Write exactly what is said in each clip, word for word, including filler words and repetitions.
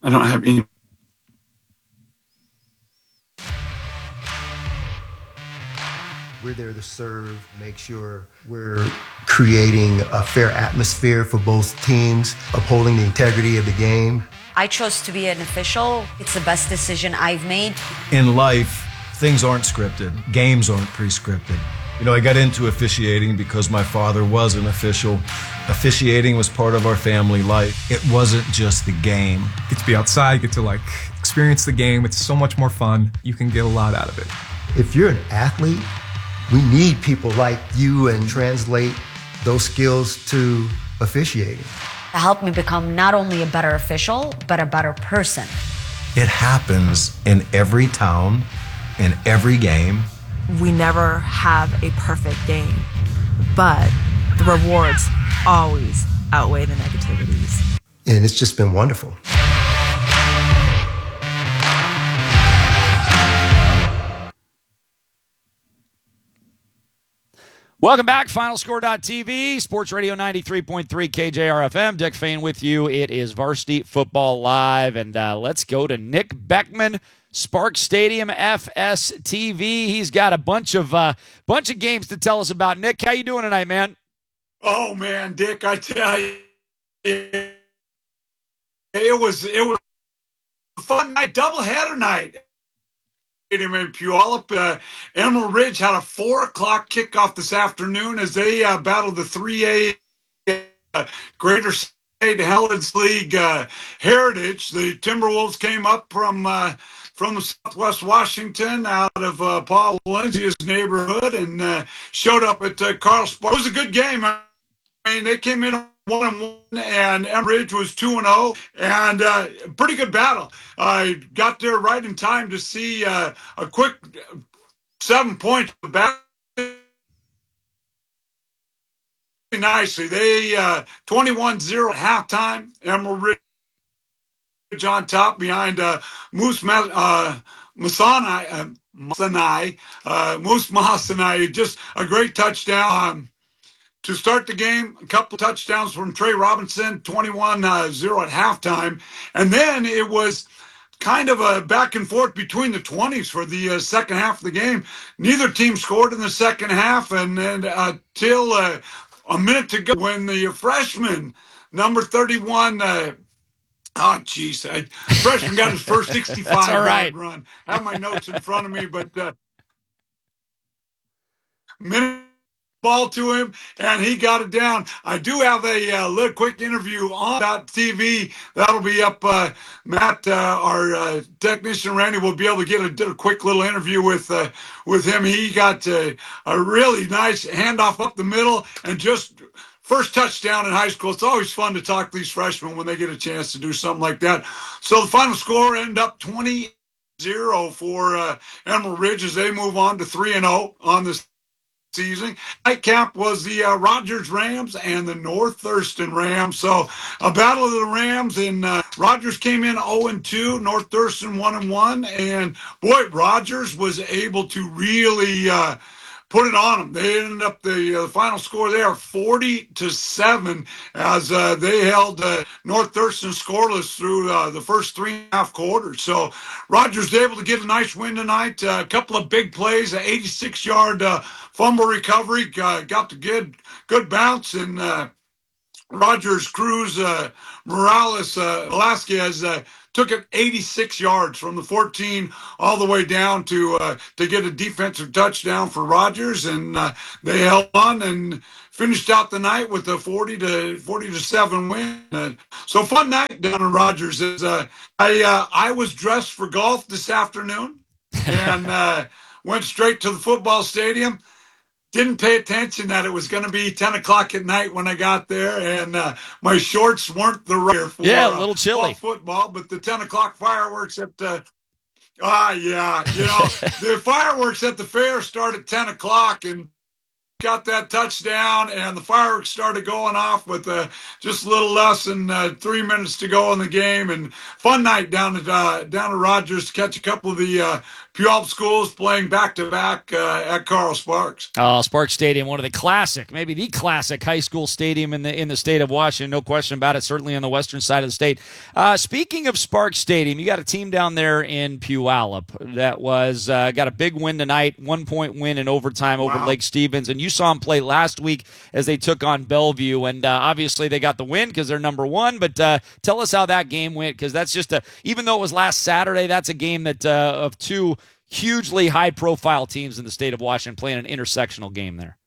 I don't have any. We're there to serve, make sure we're creating a fair atmosphere for both teams, upholding the integrity of the game. I chose to be an official. It's the best decision I've made. In life, things aren't scripted. Games aren't pre-scripted. You know, I got into officiating because my father was an official. Officiating was part of our family life. It wasn't just the game. Get to be outside, get to like experience the game. It's so much more fun. You can get a lot out of it. If you're an athlete, we need people like you and translate those skills to officiating. It helped me become not only a better official, but a better person. It happens in every town, in every game. We never have a perfect game, but the rewards always outweigh the negativities. And it's just been wonderful. Welcome back, Final Score dot T V, Sports Radio ninety-three point three K J R F M. Dick Fain with you. It is Varsity Football Live, and uh, let's go to Nick Beckman, Spark Stadium F S T V. He's got a bunch of uh, bunch of games to tell us about. Nick, how you doing tonight, man? Oh man, Dick, I tell you, it, it was it was a fun night, doubleheader night. In Puyallup, uh, Emerald Ridge had a four o'clock kickoff this afternoon as they uh, battled the three A uh, Greater State Helens League uh, Heritage. The Timberwolves came up from uh, from Southwest Washington, out of uh, Paul Valencia's neighborhood, and uh, showed up at uh, Carl Spark. It was a good game. I mean, they came in one and one, and Emerald Ridge was two and zero, and uh, pretty good battle. I got there right in time to see uh, a quick seven points battle. Nicely, they uh, twenty-one zero at halftime. Emerald Ridge on top behind uh, Moose uh, Masanai, uh, Masanai, uh, Moose Masanai. Just a great touchdown. Um, To start the game, a couple touchdowns from Trey Robinson, twenty-one zero at halftime. And then it was kind of a back and forth between the twenties for the uh, second half of the game. Neither team scored in the second half, and then until uh, a minute to go when the freshman, number thirty-one, uh, oh, jeez, freshman got his first sixty-five right. yard run. I have my notes in front of me, but uh, minute ball to him, and he got it down. I do have a uh, little quick interview on T V. That'll be up. Uh, Matt, uh, our uh, technician Randy, will be able to get a, a quick little interview with uh, with him. He got uh, a really nice handoff up the middle, and just first touchdown in high school. It's always fun to talk to these freshmen when they get a chance to do something like that. So the final score ended up twenty zero for uh, Emerald Ridge as they move on to three and zero on this season. Nightcap was the uh, Rogers Rams and the North Thurston Rams. So a battle of the Rams, and uh, Rogers came in oh and two, North Thurston one and one, and boy, Rogers was able to really uh, put it on them. They ended up the uh, final score there forty to seven as uh, they held uh, North Thurston scoreless through uh, the first three and a half quarters. So Rogers was able to get a nice win tonight. Uh, a couple of big plays, an eighty-six yard uh, fumble recovery, uh, got the good good bounce, and uh, Rogers Cruz uh, Morales uh, Velasquez uh, took it eighty-six yards from the fourteen all the way down to uh, to get a defensive touchdown for Rogers, and uh, they held on and finished out the night with a forty to seven win. Uh, so fun night down in Rogers. Is uh, I uh, I was dressed for golf this afternoon and uh, went straight to the football stadium. Didn't pay attention that it was going to be ten o'clock at night when I got there, and uh, my shorts weren't the right for yeah, a little chilly. Uh, football, but the ten o'clock fireworks at the ah, yeah, you know, the fireworks at the fair start at ten o'clock, and got that touchdown, and the fireworks started going off with uh, just a little less than uh, three minutes to go in the game. And fun night down at uh, down at Rogers to catch a couple of the uh, Puyallup schools playing back to back at Carl Sparks. Oh, Sparks Stadium, one of the classic, maybe the classic high school stadium in the in the state of Washington. No question about it. Certainly on the western side of the state. Uh, speaking of Sparks Stadium, you got a team down there in Puyallup that was uh, got a big win tonight, one point win in overtime over Wow. Lake Stevens, and you saw them play last week as they took on Bellevue, and uh, obviously they got the win because they're number one. But uh, tell us how that game went, because that's just a even though it was last Saturday, that's a game that uh, of two hugely high-profile teams in the state of Washington playing an intersectional game there.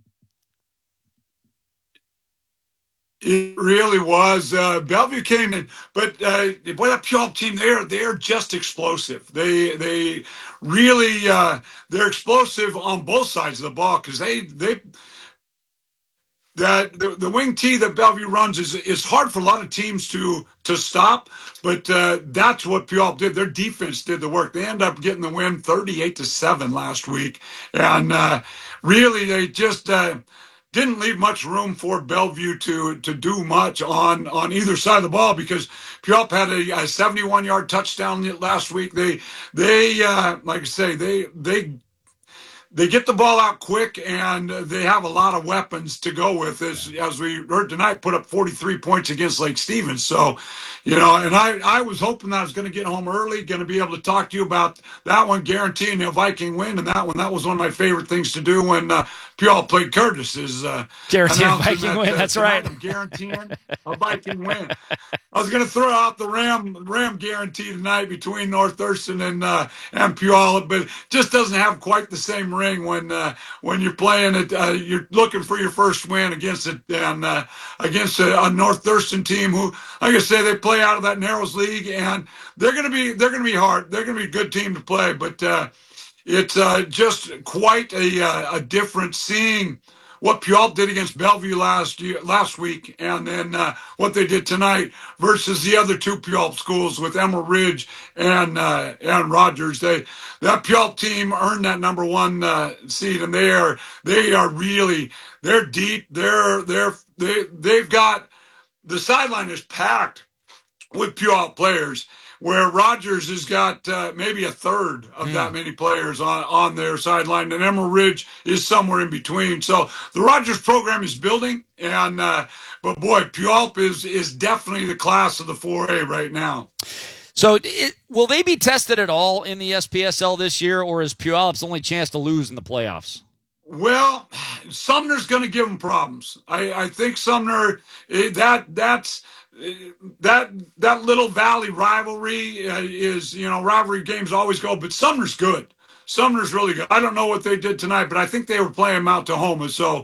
It really was. Uh, Bellevue came in, but uh, boy, that Puyallup team, they're they're just explosive. They they really uh, they're explosive on both sides of the ball, because they they that the, the wing T that Bellevue runs is is hard for a lot of teams to to stop, but uh, that's what Puyallup did. Their defense did the work. They end up getting the win, thirty-eight to seven last week, and uh, really they just. Uh, Didn't leave much room for Bellevue to to do much on on either side of the ball, because Puyallup had a, a seventy-one yard touchdown last week. They they uh, like I say they they. They get the ball out quick, and they have a lot of weapons to go with. As as we heard tonight, put up forty-three points against Lake Stevens. So, you know, and I, I was hoping that I was going to get home early, going to be able to talk to you about that one, guaranteeing a Viking win, and that one. That was one of my favorite things to do when uh, Puyallup played Curtis. Is uh, Guaranteeing a announcing Viking that, win. uh, That's tonight right. I'm guaranteeing a Viking win. I was going to throw out the Ram Ram guarantee tonight between North Thurston and uh, and Puyallup, but it just doesn't have quite the same ring when uh, when you're playing it. Uh, you're looking for your first win against it and uh, against a, a North Thurston team who, like I say, they play out of that Narrows League, and they're going to be they're going to be hard. They're going to be a good team to play, but uh, it's uh, just quite a a difference seeing what Puyallup did against Bellevue last year, last week, and then uh, what they did tonight versus the other two Puyallup schools with Emerald Ridge and uh, and Rogers. They that Puyallup team earned that number one uh, seed, and they are they are really they're deep. They're they're they they've got the sideline is packed with Puyallup players, where Rogers has got uh, maybe a third of mm. that many players on, on their sideline, and Emerald Ridge is somewhere in between. So the Rogers program is building, and uh, but boy, Puyallup is is definitely the class of the four A right now. So it, will they be tested at all in the S P S L this year, or is Puyallup's only chance to lose in the playoffs? Well, Sumner's going to give them problems. I, I think Sumner, that that's that that little Valley rivalry uh, is, you know, rivalry games always go, but Sumner's good. Sumner's really good. I don't know what they did tonight, but I think they were playing Mount Tahoma, so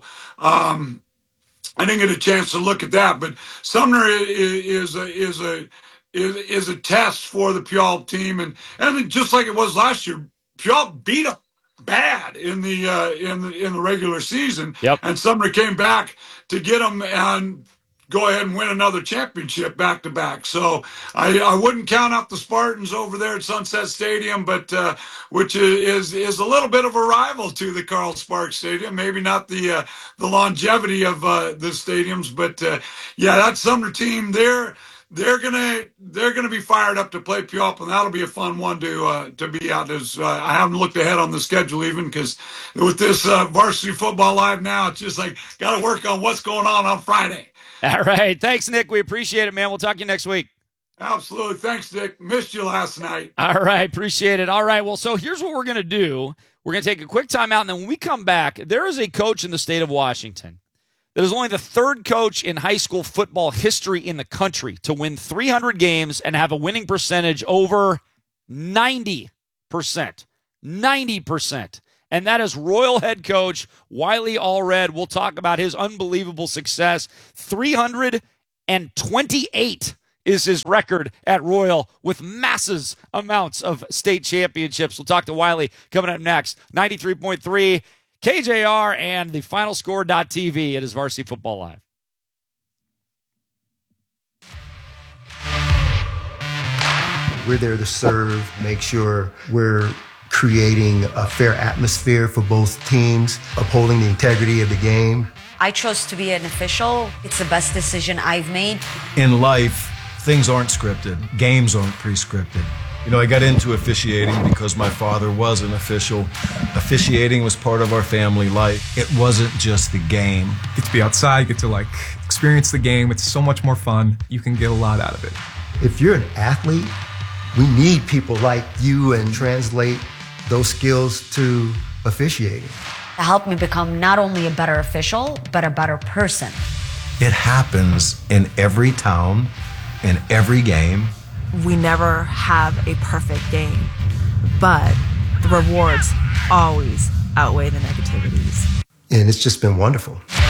um, I didn't get a chance to look at that. But Sumner is, is a is a is, is a test for the Puyallup team, and and just like it was last year, Puyallup beat them bad in the uh, in the in the regular season. Yep. And Sumner came back to get them and go ahead and win another championship back to back. So I, I wouldn't count out the Spartans over there at Sunset Stadium, but uh, which is is a little bit of a rival to the Carl Sparks Stadium. Maybe not the uh, the longevity of uh, the stadiums, but uh, yeah, that Sumner team there. They're gonna they're gonna be fired up to play Puyallup, and that'll be a fun one to uh, to be out. As uh, I haven't looked ahead on the schedule even, because with this uh, Varsity Football Live now, it's just like got to work on what's going on on Friday. All right, thanks, Nick. We appreciate it, man. We'll talk to you next week. Absolutely, thanks, Dick. Missed you last night. All right, appreciate it. All right, well, so here's what we're gonna do. We're gonna take a quick time out, and then when we come back, there is a coach in the state of Washington that is only the third coach in high school football history in the country to win three hundred games and have a winning percentage over ninety percent. ninety percent. And that is Royal head coach Wiley Allred. We'll talk about his unbelievable success. three hundred twenty-eight is his record at Royal with massive amounts of state championships. We'll talk to Wiley coming up next. ninety-three point three K J R and the final score dot T V. It is Varsity Football Live. We're there to serve, make sure we're creating a fair atmosphere for both teams, upholding the integrity of the game. I chose to be an official. It's the best decision I've made. In life, things aren't scripted. Games aren't pre-scripted. You know, I got into officiating because my father was an official. Officiating was part of our family life. It wasn't just the game. Get to be outside, get to like experience the game. It's so much more fun. You can get a lot out of it. If you're an athlete, we need people like you and translate those skills to officiating. To help me become not only a better official, but a better person. It happens in every town, in every game. We never have a perfect game, but the rewards always outweigh the negativities. And it's just been wonderful.